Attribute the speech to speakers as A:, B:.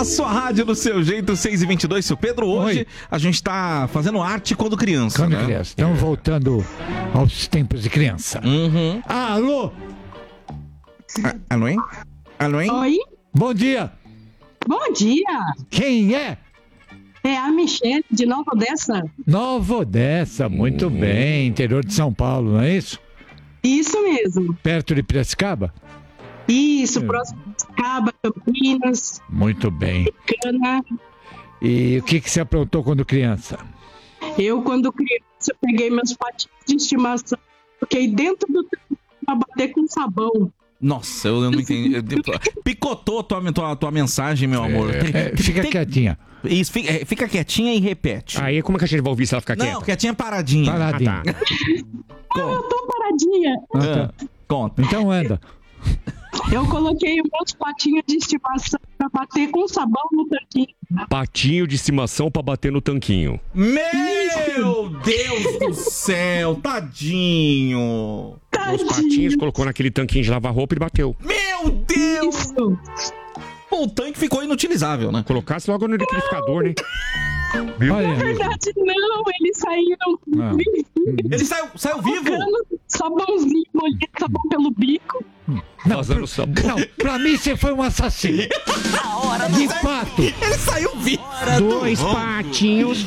A: sua rádio, do seu jeito, 6h22. Seu Pedro, hoje
B: Oi.
A: a gente tá fazendo arte quando criança.
B: Quando
A: né?
B: criança. Estamos voltando aos tempos de criança.
A: Uhum.
B: Alô?
A: Alô, hein? Alô, hein?
C: Oi,
B: Bom dia.
C: bom dia.
B: Quem é?
C: É a Michelle de Nova Odessa.
B: Nova Odessa. Muito bem. Interior de São Paulo, não é isso?
C: Isso mesmo.
B: Perto de Piracicaba?
C: Isso, próximo de Caba, Campinas,
B: Muito bem.
C: Cana.
B: E o que você aprontou quando criança?
C: Eu, quando criança, peguei meus patinhos de estimação, fiquei dentro do tanque pra bater com sabão.
A: Nossa, eu não entendi. Picotou tua mensagem, meu amor.
B: Fica quietinha.
A: Isso, fica quietinha e repete.
D: Aí como que a gente vai ouvir se ela ficar quieta?
A: Não, quietinha paradinha.
B: Paradinha.
D: Ah, tá.
C: Eu tô paradinha.
A: Conta.
B: Então anda.
C: Eu coloquei os meus patinhos de estimação pra bater com sabão no tanquinho.
D: Patinho de estimação pra bater no tanquinho.
A: Meu Deus do céu, tadinho.
D: Os patinhos colocou naquele tanquinho de lavar roupa e bateu.
A: Meu Deus.
C: Isso.
A: Pô, o tanque ficou inutilizável, né?
D: Colocasse logo no liquidificador, né?
B: Olha.
C: Na verdade, não, eles saíram
B: Ah.
A: Ele saiu vivo?
C: colocando sabãozinho, molhando sabão pelo bico.
B: Não,
D: Vazando sabor.
B: não, pra mim você foi um assassino. De fato.
A: Ele saiu vivo.
D: Dois patinhos